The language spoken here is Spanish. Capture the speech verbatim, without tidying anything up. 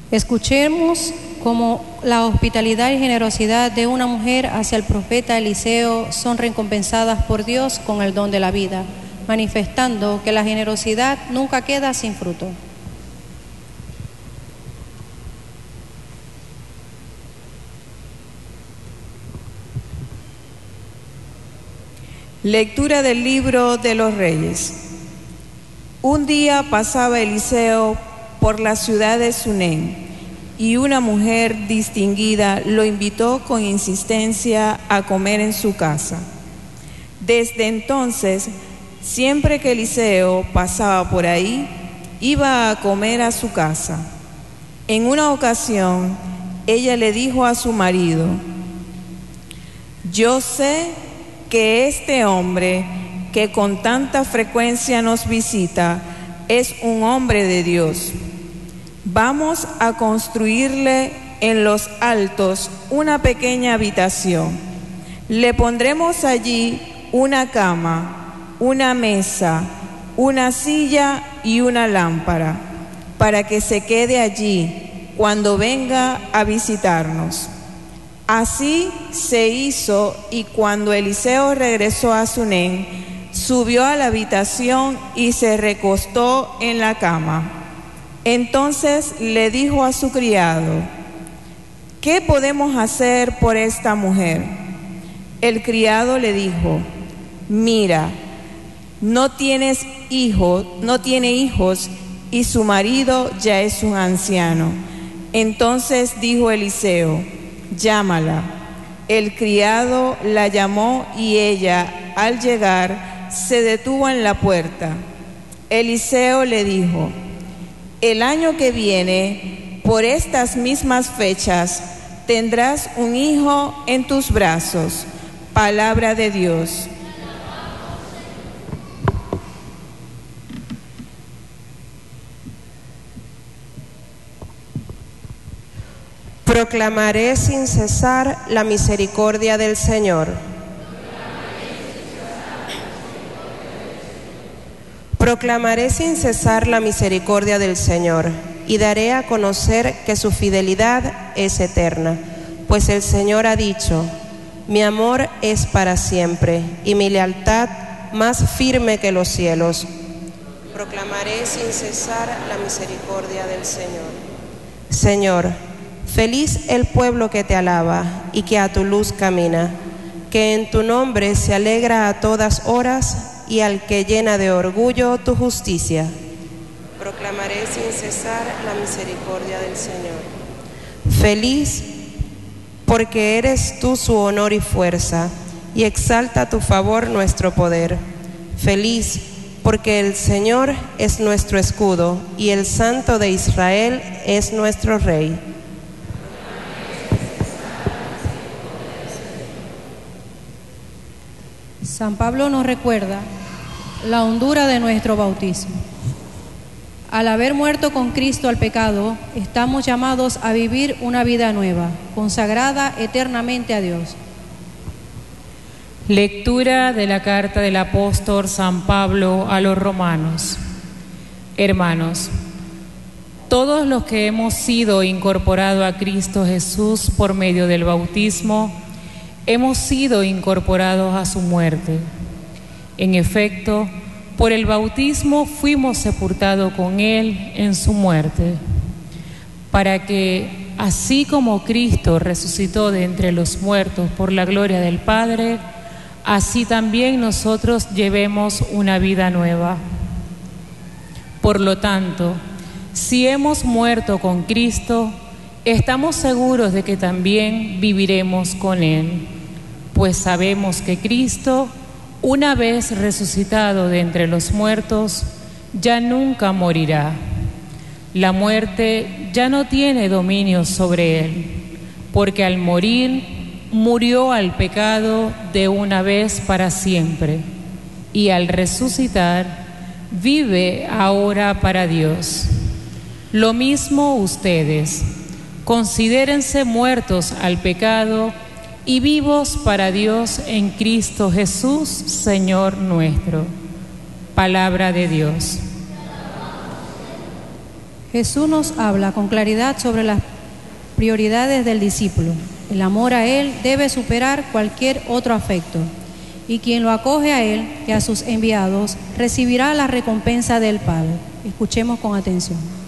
Escuchemos cómo la hospitalidad y generosidad de una mujer hacia el profeta Eliseo son recompensadas por Dios con el don de la vida, manifestando que la generosidad nunca queda sin fruto. Lectura del libro de los Reyes. Un día pasaba Eliseo por la ciudad de Sunén, y una mujer distinguida lo invitó con insistencia a comer en su casa. Desde entonces, siempre que Eliseo pasaba por ahí, iba a comer a su casa. En una ocasión, ella le dijo a su marido: «Yo sé que este hombre que con tanta frecuencia nos visita es un hombre de Dios. Vamos a construirle en los altos una pequeña habitación. Le pondremos allí una cama, una mesa, una silla y una lámpara, para que se quede allí cuando venga a visitarnos». Así se hizo, y cuando Eliseo regresó a Sunén, subió a la habitación y se recostó en la cama. Entonces le dijo a su criado: «¿Qué podemos hacer por esta mujer?». El criado le dijo: «Mira, no tienes hijo, no tiene hijos, y su marido ya es un anciano». Entonces dijo Eliseo: «Llámala». El criado la llamó y ella, al llegar, se detuvo en la puerta. Eliseo le dijo: «El año que viene, por estas mismas fechas, tendrás un hijo en tus brazos». Palabra de Dios. Proclamaré sin cesar la misericordia del Señor. Proclamaré sin cesar la misericordia del Señor y daré a conocer que su fidelidad es eterna, pues el Señor ha dicho: «Mi amor es para siempre y mi lealtad más firme que los cielos». Proclamaré sin cesar la misericordia del Señor. Señor, feliz el pueblo que te alaba y que a tu luz camina, que en tu nombre se alegra a todas horas y al que llena de orgullo tu justicia. Proclamaré sin cesar la misericordia del Señor. Feliz porque eres tú su honor y fuerza, y exalta a tu favor nuestro poder. Feliz porque el Señor es nuestro escudo y el Santo de Israel es nuestro Rey. San Pablo nos recuerda la hondura de nuestro bautismo. Al haber muerto con Cristo al pecado, estamos llamados a vivir una vida nueva, consagrada eternamente a Dios. Lectura de la carta del apóstol San Pablo a los romanos. Hermanos, todos los que hemos sido incorporados a Cristo Jesús por medio del bautismo, hemos sido incorporados a su muerte. En efecto, por el bautismo fuimos sepultados con Él en su muerte, para que, así como Cristo resucitó de entre los muertos por la gloria del Padre, así también nosotros llevemos una vida nueva. Por lo tanto, si hemos muerto con Cristo, estamos seguros de que también viviremos con Él, pues sabemos que Cristo, una vez resucitado de entre los muertos, ya nunca morirá. La muerte ya no tiene dominio sobre Él, porque al morir, murió al pecado de una vez para siempre, y al resucitar, vive ahora para Dios. Lo mismo ustedes, considérense muertos al pecado y vivos para Dios en Cristo Jesús, Señor nuestro. Palabra de Dios. Jesús nos habla con claridad sobre las prioridades del discípulo. El amor a Él debe superar cualquier otro afecto, y quien lo acoge a Él y a sus enviados recibirá la recompensa del Padre. Escuchemos con atención.